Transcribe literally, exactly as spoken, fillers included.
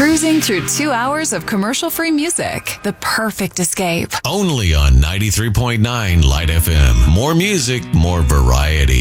Cruising through two hours of commercial-free music. The perfect escape. Only on ninety-three point nine Light F M. More music, more variety.